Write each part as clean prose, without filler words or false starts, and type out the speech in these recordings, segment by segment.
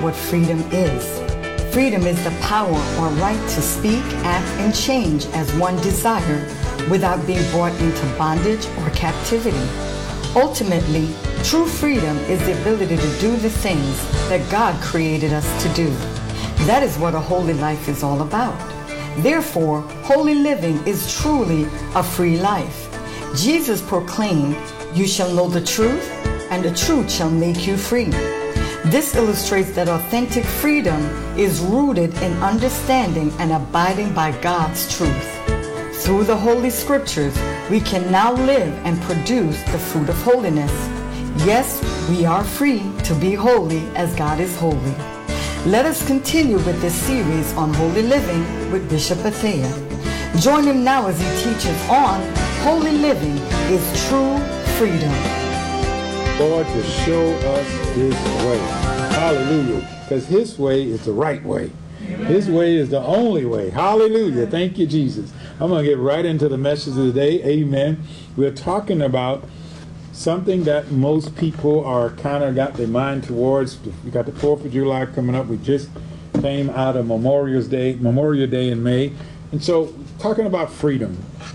about what freedom is. Freedom is the power or right to speak, act, and change as one desire without being brought into bondage or captivity. Ultimately, true freedom is the ability to do the things that God created us to do. That is what a holy life is all about. Therefore, holy living is truly a free life. Jesus proclaimed, "You shall know the truth, and the truth shall make you free." This illustrates that authentic freedom is rooted in understanding and abiding by God's truth. Through the Holy Scriptures, we can now live and produce the fruit of holiness. Yes, we are free to be holy as God is holy. Let us continue with this series on holy living with Bishop Athea. Join him now as he teaches on holy living is true freedom. Lord, to show us His way. Hallelujah. Because His way is the right way. His way is the only way. Hallelujah. Thank you, Jesus. I'm going to get right into the message of the day. Amen. We're talking about something that most people are kind of got their mind towards. We got the 4th of July coming up. We just came out of Memorial Day in May. And so talking about freedom.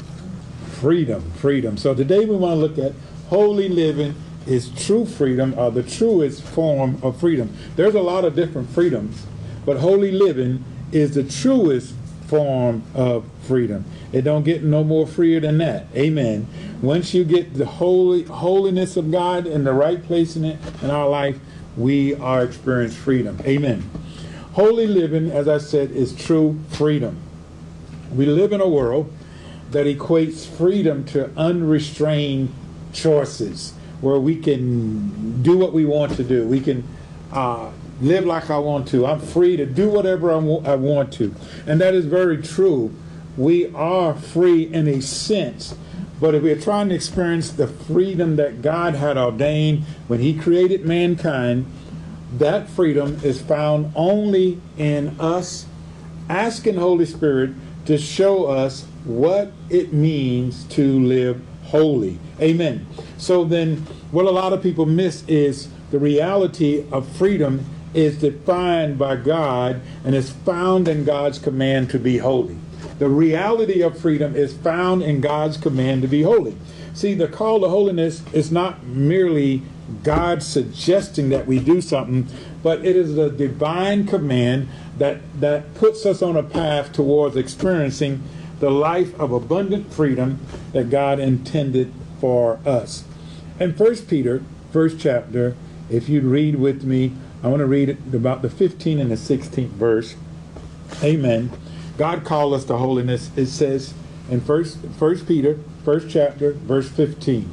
Freedom. So today we want to look at holy living is true freedom, or the truest form of freedom. There's a lot of different freedoms, but holy living is the truest form of freedom. It don't get no more freer than that. Amen. Once you get the holiness of God in the right place in our life, we are experiencing freedom. Amen. Holy living, as I said, is true freedom. We live in a world that equates freedom to unrestrained choices, where we can do what we want to do. We can live like I want to. I'm free to do whatever I want to. And that is very true. We are free in a sense. But if we're trying to experience the freedom that God had ordained when He created mankind, that freedom is found only in us asking Holy Spirit to show us what it means to live holy. Amen. So then what a lot of people miss is the reality of freedom is defined by God and is found in God's command to be holy. The reality of freedom is found in God's command to be holy. See, the call to holiness is not merely God suggesting that we do something, but it is a divine command that puts us on a path towards experiencing the life of abundant freedom that God intended for us. In 1 Peter, first chapter, if you'd read with me, I want to read it about the 15th and the 16th verse. Amen. God called us to holiness. It says in 1 Peter, first chapter, verse 15.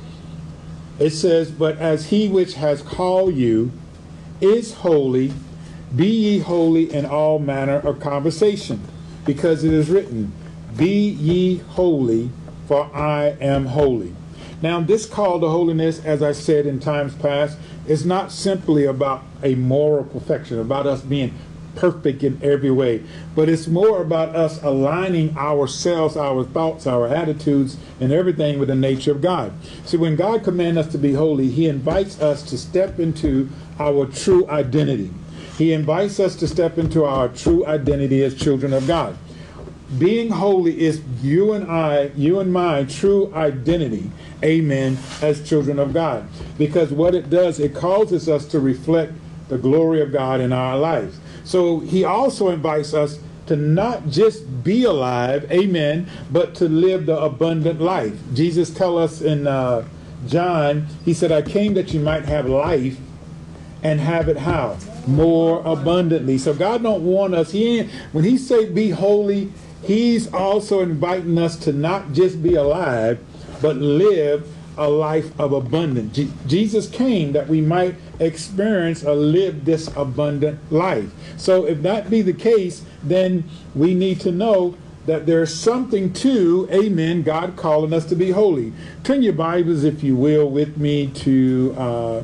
It says, "But as He which has called you is holy, be ye holy in all manner of conversation, because it is written, Be ye holy, for I am holy." Now, this call to holiness, as I said in times past, is not simply about a moral perfection, about us being perfect in every way, but it's more about us aligning ourselves, our thoughts, our attitudes, and everything with the nature of God. See, when God commands us to be holy, He invites us to step into our true identity. He invites us to step into our true identity as children of God. Being holy is you and my true identity, amen, as children of God. Because what it does, it causes us to reflect the glory of God in our lives. So He also invites us to not just be alive, amen, but to live the abundant life. Jesus tells us in John, He said, "I came that you might have life and have it how? More abundantly." So God don't want us, when He say be holy, He's also inviting us to not just be alive, but live a life of abundance. Jesus came that we might experience or live this abundant life. So if that be the case, then we need to know that there's something to, amen, God calling us to be holy. Turn your Bibles, if you will, with me to,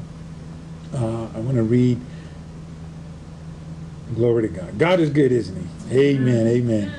I want to read, glory to God. God is good, isn't He? Amen, amen.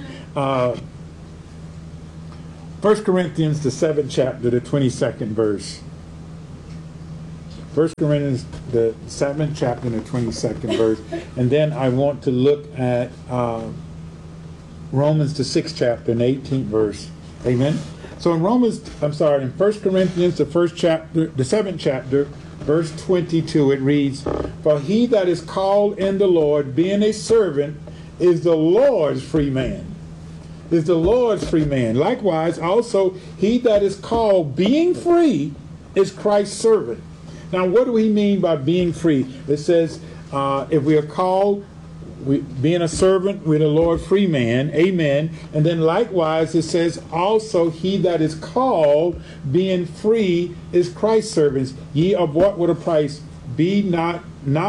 1 Corinthians, the 7th chapter, the 22nd verse. 1 Corinthians, the 7th chapter and the 22nd verse. And then I want to look at Romans, the 6th chapter and 18th verse. Amen. So in in 1 Corinthians, the 1st chapter, the 7th chapter, verse 22, it reads, "For he that is called in the Lord, being a servant, is the Lord's free man." Is the Lord's free man. Likewise, also, he that is called being free is Christ's servant. Now, what do we mean by being free? It says, if we are called, being a servant, we're the Lord free man. Amen. And then likewise, it says, also, he that is called being free is Christ's servants. Ye are bought with a price. Be not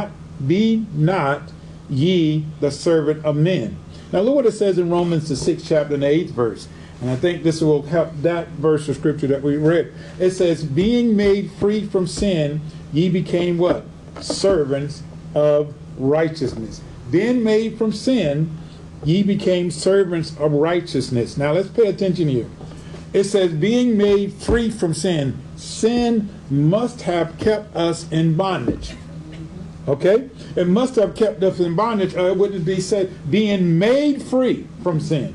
ye the servant of men. Now look what it says in Romans, the 6th chapter and the 8th verse. And I think this will help that verse of scripture that we read. It says, being made free from sin, ye became what? Servants of righteousness. Being made from sin, ye became servants of righteousness. Now let's pay attention here. It says, being made free from sin. Sin must have kept us in bondage. Okay? It must have kept us in bondage, or it wouldn't be said, being made free from sin.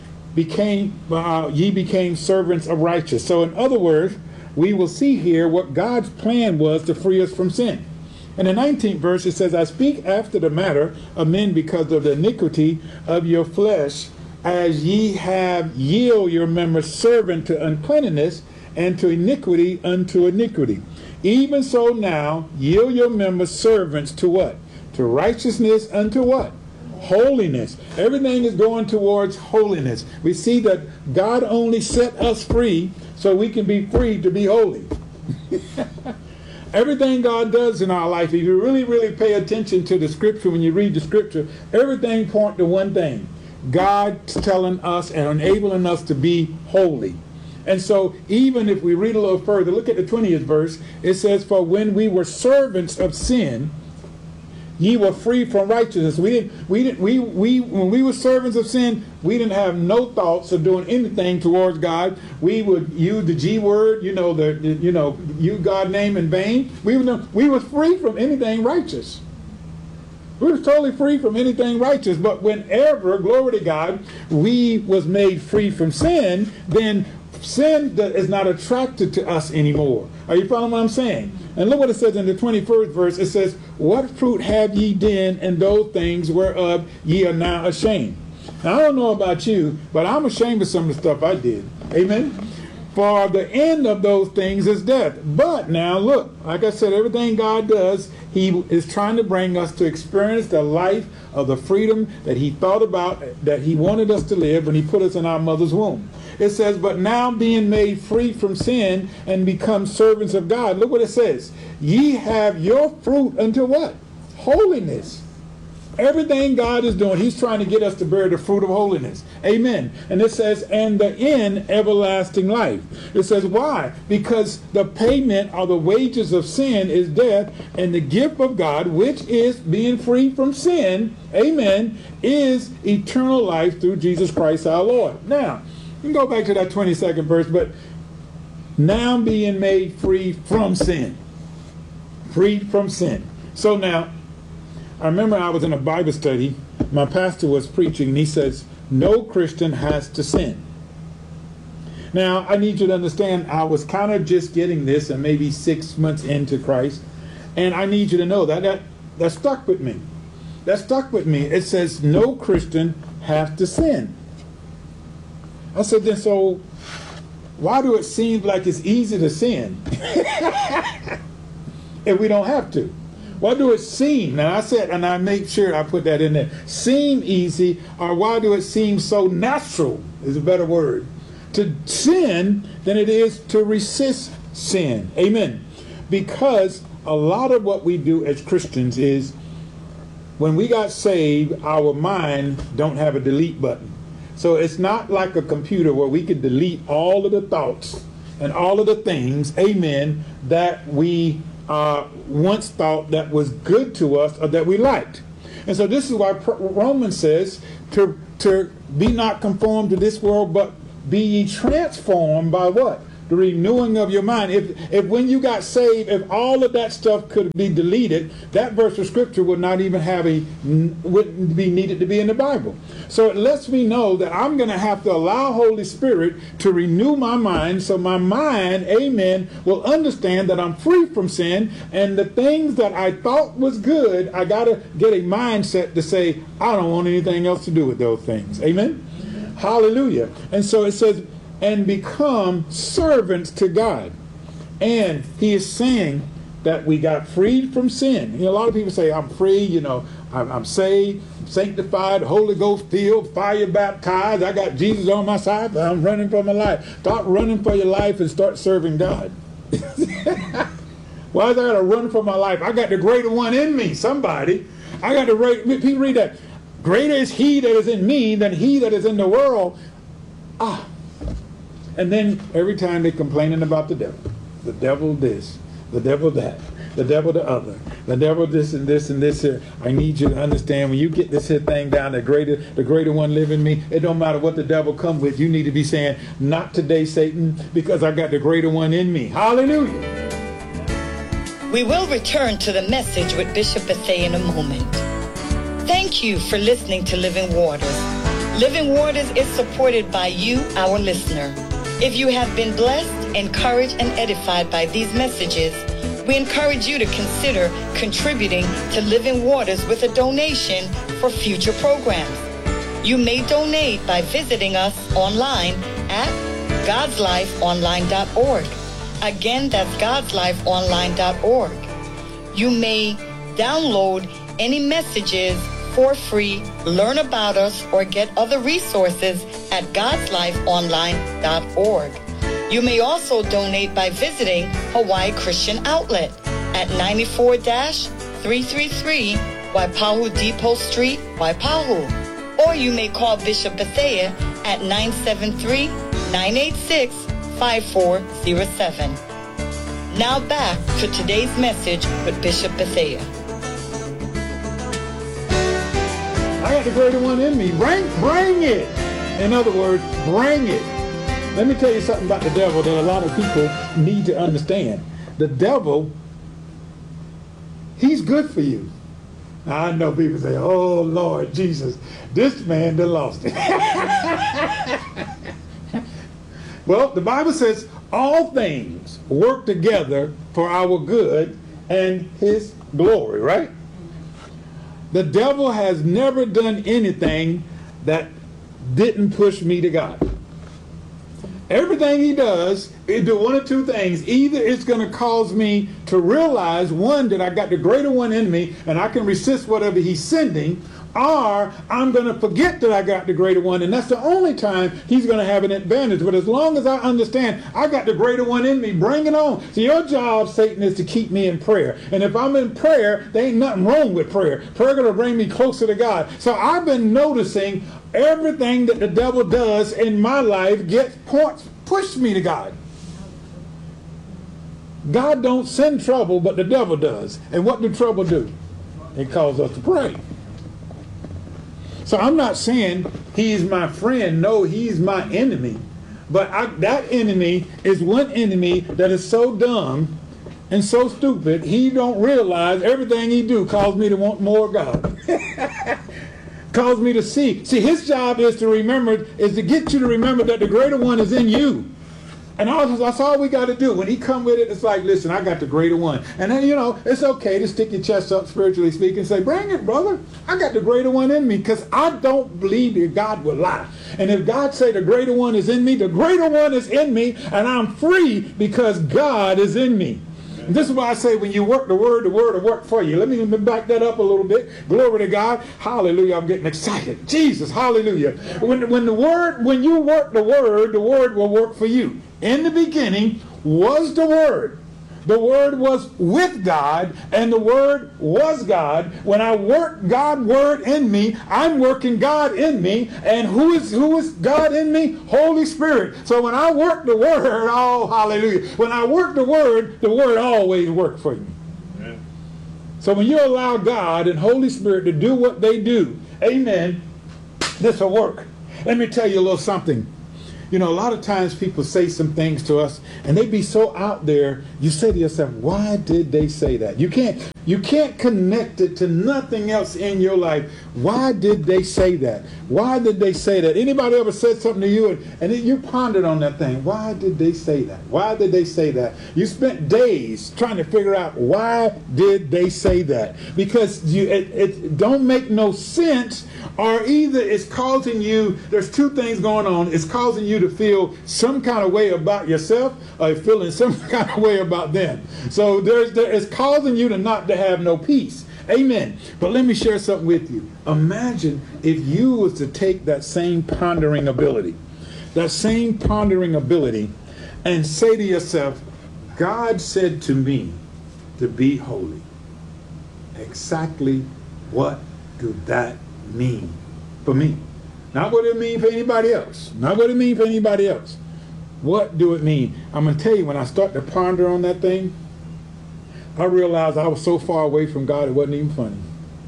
Ye became servants of righteousness. So in other words, we will see here what God's plan was to free us from sin. In the 19th verse, it says, I speak after the matter of men because of the iniquity of your flesh, as ye have yield your members servant to uncleanness, and to iniquity unto iniquity. Even so now, yield your members servants to what? To righteousness unto what? Holiness. Everything is going towards holiness. We see that God only set us free so we can be free to be holy. Everything God does in our life, if you really, really pay attention to the scripture, when you read the scripture, everything points to one thing. God's telling us and enabling us to be holy. And so even if we read a little further, look at the 20th verse. It says, for when we were servants of sin, ye were free from righteousness. When we were servants of sin, we didn't have no thoughts of doing anything towards God. We would use the G word, use God's name in vain. We were free from anything righteous. We were totally free from anything righteous. But whenever, glory to God, we was made free from sin, then sin is not attracted to us anymore. Are you following what I'm saying? And look what it says in the 21st verse. It says, what fruit have ye then in those things whereof ye are now ashamed? Now, I don't know about you, but I'm ashamed of some of the stuff I did. Amen? For the end of those things is death. But now look, like I said, everything God does, he is trying to bring us to experience the life of the freedom that he thought about, that he wanted us to live when he put us in our mother's womb. It says, but now being made free from sin and become servants of God. Look what it says. Ye have your fruit unto what? Holiness. Everything God is doing, he's trying to get us to bear the fruit of holiness. Amen. And it says, and the end, everlasting life. It says, why? Because the payment or the wages of sin is death, and the gift of God, which is being free from sin, amen, is eternal life through Jesus Christ our Lord. Now, you can go back to that 22nd verse, but now being made free from sin. Free from sin. So now, I remember I was in a Bible study. My pastor was preaching, and he says, no Christian has to sin. Now, I need you to understand, I was kind of just getting this, and maybe 6 months into Christ, and I need you to know that stuck with me. That stuck with me. It says, no Christian has to sin. I said, then so why do it seem like it's easy to sin if we don't have to? Why do it seem, now I said, and I make sure I put that in there, seem easy, or why do it seem so natural, is a better word, to sin than it is to resist sin? Amen. Because a lot of what we do as Christians is, when we got saved, our mind don't have a delete button. So it's not like a computer where we can delete all of the thoughts and all of the things, amen, that we once thought that was good to us or that we liked. And so this is why Romans says to be not conformed to this world, but be ye transformed by what? the renewing of your mind. If when you got saved, if all of that stuff could be deleted, that verse of scripture would not even wouldn't be needed to be in the Bible. So it lets me know that I'm going to have to allow Holy Spirit to renew my mind, so my mind, amen, will understand that I'm free from sin, and the things that I thought was good, I got to get a mindset to say, I don't want anything else to do with those things. Amen? Hallelujah. And so it says, and become servants to God. And he is saying that we got freed from sin. You know, a lot of people say, I'm free, you know, I'm saved, sanctified, Holy Ghost filled, fire baptized, I got Jesus on my side, but I'm running for my life. Stop running for your life and start serving God. Why is I got to run for my life? I got the greater one in me, somebody. I got the people read that. Greater is he that is in me than he that is in the world. And then every time they're complaining about the devil this, the devil that, the devil the other, the devil this and this and this here. I need you to understand, when you get this here thing down, the greater one live in me, it don't matter what the devil come with. You need to be saying, not today, Satan, because I got the greater one in me. Hallelujah. We will return to the message with Bishop Bethea in a moment. Thank you for listening to Living Waters. Living Waters is supported by you, our listener. If you have been blessed, encouraged, and edified by these messages, we encourage you to consider contributing to Living Waters with a donation for future programs. You may donate by visiting us online at godslifeonline.org. Again, that's godslifeonline.org. You may download any messages for free, learn about us, or get other resources at godslifeonline.org. You may also donate by visiting Hawaii Christian Outlet at 94-333 Waipahu Depot Street, Waipahu. Or you may call Bishop Bethea at 973-986-5407. Now back to today's message with Bishop Bethea. I got the greater one in me. Bring it. In other words, bring it. Let me tell you something about the devil that a lot of people need to understand. The devil, he's good for you. Now, I know people say, oh, Lord Jesus, this man done lost it. Well, the Bible says all things work together for our good and his glory, right? The devil has never done anything that didn't push me to God. Everything he does, it do one of two things. Either it's going to cause me to realize, one, that I got the greater one in me and I can resist whatever he's sending, or I'm going to forget that I got the greater one, and that's the only time he's going to have an advantage. But as long as I understand I got the greater one in me, bring it on. So your job, Satan, is to keep me in prayer. And if I'm in prayer, there ain't nothing wrong with prayer. Prayer going to bring me closer to God. So I've been noticing everything that the devil does in my life push me to God. God don't send trouble, but the devil does. And what do trouble do? It calls us to pray. So I'm not saying he's my friend. No, he's my enemy. But that enemy is one enemy that is so dumb and so stupid, he don't realize everything he do calls me to want more of God. Calls me to see. See, his job is to get you to remember that the greater one is in you. And that's all we got to do. When he come with it, it's like, listen, I got the greater one. And then, it's okay to stick your chest up, spiritually speaking, and say, bring it, brother. I got the greater one in me, because I don't believe that God will lie. And if God say the greater one is in me, the greater one is in me, and I'm free because God is in me. And this is why I say when you work the word will work for you. Let me back that up a little bit. Glory to God. Hallelujah. I'm getting excited. Jesus, hallelujah. When you work the word will work for you. In the beginning was the Word. The Word was with God, and the Word was God. When I work God's Word in me, I'm working God in me. And who is God in me? Holy Spirit. So when I work the Word, oh, hallelujah. When I work the Word always works for you. Amen. So when you allow God and Holy Spirit to do what they do, amen, this will work. Let me tell you a little something. You know, a lot of times people say some things to us and they be so out there, you say to yourself, why did they say that? You can't connect it to nothing else in your life. Why did they say that? Why did they say that? Anybody ever said something to you and you pondered on that thing? Why did they say that? Why did they say that? You spent days trying to figure out why did they say that? Because it don't make no sense, or either it's causing you, there's two things going on. It's causing you to feel some kind of way about yourself, or feeling some kind of way about them. So it's causing you not to have no peace. Amen. But let me share something with you. Imagine if you was to take that same pondering ability, and say to yourself, God said to me to be holy. Exactly what do that mean for me? Not what it mean for anybody else. Not what it mean for anybody else. What do it mean? I'm going to tell you, when I start to ponder on that thing, I realized I was so far away from God it wasn't even funny.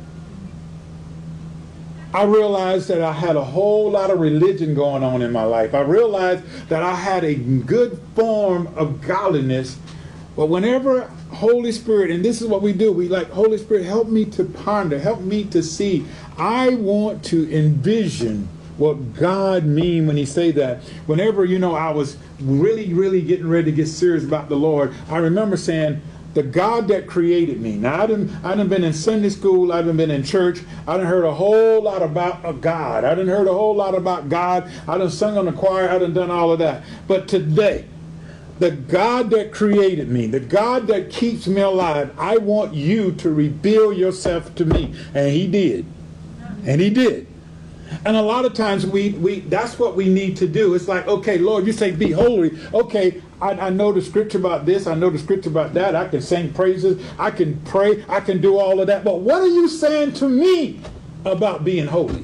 I realized that I had a whole lot of religion going on in my life. I realized that I had a good form of godliness, but whenever Holy Spirit, and this is what we do, we like, Holy Spirit, help me to ponder, help me to see. I want to envision what God mean when he say that. Whenever, I was really getting ready to get serious about the Lord, I remember saying, the God that created me. Now, I done been in Sunday school, I done been in church, I done heard a whole lot about a God. I done heard a whole lot about God. I done sung on the choir, I done all of that. But today, the God that created me, the God that keeps me alive, I want you to reveal yourself to me. And he did. And he did. And a lot of times we that's what we need to do. It's like, okay, Lord, you say be holy. Okay, I know the scripture about this. I know the scripture about that. I can sing praises. I can pray. I can do all of that. But what are you saying to me about being holy?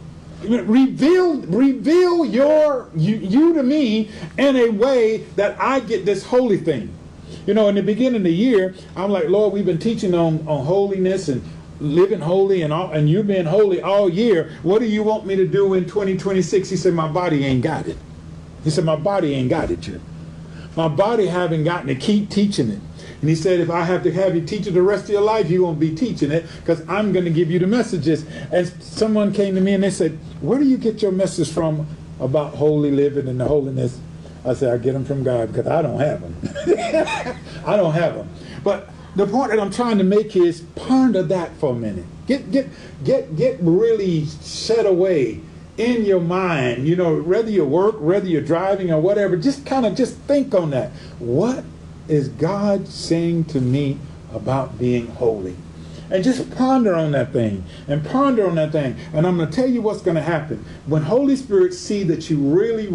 Reveal you to me in a way that I get this holy thing. In the beginning of the year, I'm like, Lord, we've been teaching on holiness and living holy and you being holy all year. What do you want me to do in 2026? He said, my body ain't got it. He said, my body ain't got it yet. My body haven't gotten to keep teaching it. And he said, if I have to have you teach it the rest of your life, you won't be teaching it, because I'm going to give you the messages. And someone came to me and they said, where do you get your message from about holy living and the holiness? I said, I get them from God, because I don't have them. I don't have them. But the point that I'm trying to make is ponder that for a minute. Get really set away in your mind, whether you work, whether you're driving or whatever, just think on that. What is God saying to me about being holy? And just ponder on that thing and ponder on that thing. And I'm going to tell you what's going to happen. When Holy Spirit see that you really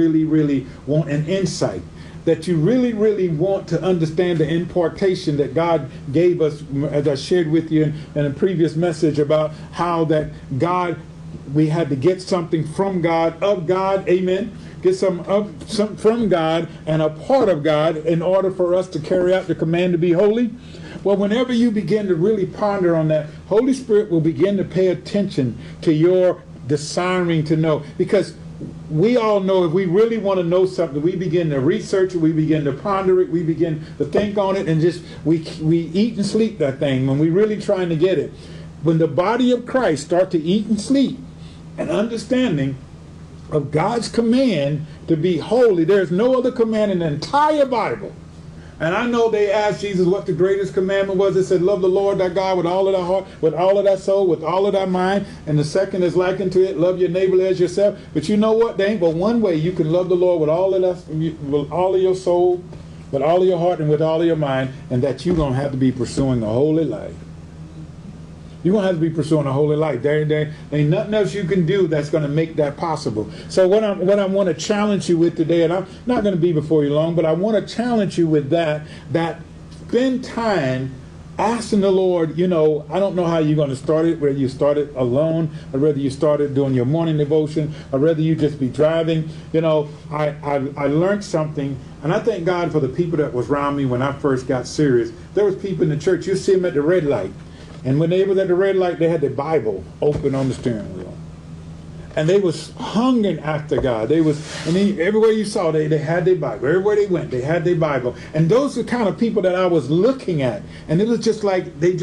want an insight, that you really want to understand the impartation that God gave us, as I shared with you in a previous message about how that God, we had to get something from God, of God, amen. Get some from God and a part of God in order for us to carry out the command to be holy. Well, whenever you begin to really ponder on that, Holy Spirit will begin to pay attention to your desiring to know. Because we all know, if we really want to know something, we begin to research it, we begin to ponder it, we begin to think on it, and just we eat and sleep that thing when we're really trying to get it. When the body of Christ start to eat and sleep and understanding of God's command to be holy, there's no other command in the entire Bible. And I know they asked Jesus what the greatest commandment was. They said, love the Lord thy God with all of thy heart, with all of thy soul, with all of thy mind. And the second is likened to it, love your neighbor as yourself. But you know what? There ain't but one way you can love the Lord with all of your soul, with all of your heart, and with all of your mind, and that you're going to have to be pursuing a holy life. You're going to have to be pursuing a holy life. There ain't nothing else you can do that's going to make that possible. So what I want to challenge you with today, and I'm not going to be before you long, but I want to challenge you with that spend time asking the Lord, I don't know how you're going to start it, whether you start it alone, or whether you start it doing your morning devotion, or whether you just be driving. I learned something, and I thank God for the people that was around me when I first got serious. There was people in the church, you see them at the red light. And when they was at the red light, they had the Bible open on the steering wheel. And they was hungering after God. They was, and then everywhere you saw, they had their Bible. Everywhere they went, they had their Bible. And those are the kind of people that I was looking at. And it was just like they